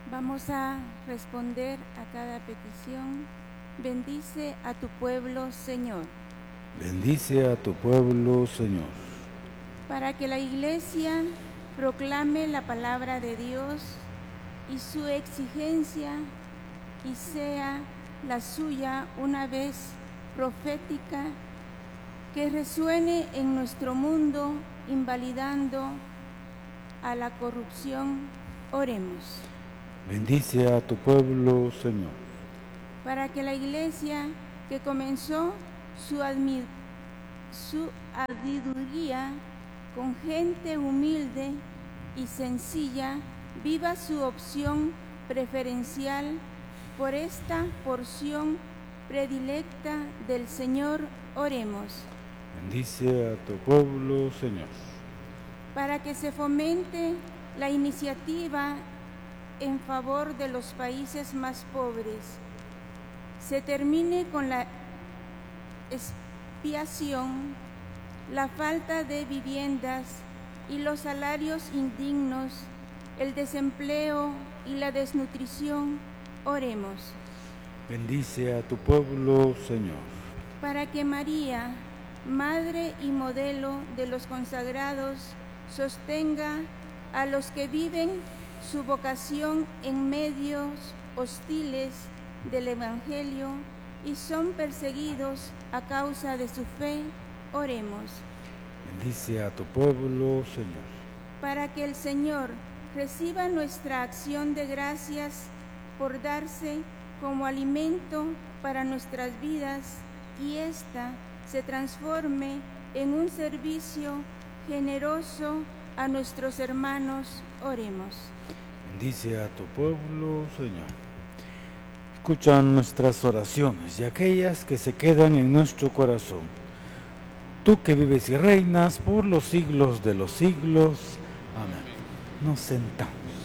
Vamos a responder a cada petición. Bendice a tu pueblo, Señor. Bendice a tu pueblo, Señor. Para que la Iglesia proclame la palabra de Dios y su exigencia y sea la suya una vez profética, que resuene en nuestro mundo invalidando a la corrupción. Oremos. Bendice a tu pueblo, Señor. Para que la Iglesia que comenzó su auditoría con gente humilde y sencilla, viva su opción preferencial por esta porción predilecta del Señor. Oremos. Bendice a tu pueblo, Señor. Para que se fomente la iniciativa en favor de los países más pobres, se termine con la expiación, la falta de viviendas y los salarios indignos, el desempleo y la desnutrición. Oremos. Bendice a tu pueblo, Señor. Para que María, Madre y modelo de los consagrados, sostenga a los que viven su vocación en medios hostiles del Evangelio y son perseguidos a causa de su fe. Oremos. Bendice a tu pueblo, Señor. Para que el Señor reciba nuestra acción de gracias por darse como alimento para nuestras vidas y ésta se transforme en un servicio generoso a nuestros hermanos. Oremos. Bendice a tu pueblo, Señor. Escucha nuestras oraciones y aquellas que se quedan en nuestro corazón. Tú que vives y reinas por los siglos de los siglos. Amén. Nos sentamos.